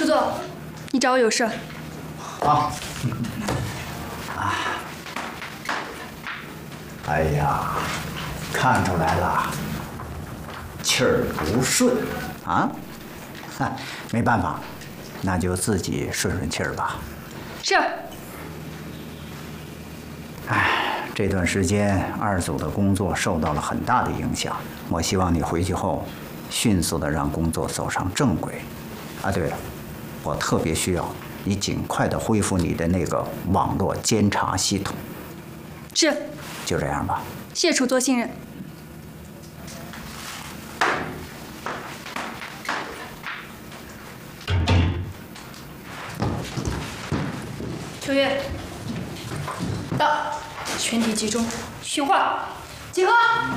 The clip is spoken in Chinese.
总，你找我有事？ 啊。哎呀，看出来了，气儿不顺啊。没办法，那就自己顺顺气儿吧。 是。 哎，这段时间二组的工作受到了很大的影响，我希望你回去后，迅速的让工作走上正轨。啊，对了，我特别需要你尽快的恢复你的那个网络监察系统。 是。 就这样吧。 谢楚做信任。秋月，到，全体集中，训话，集合。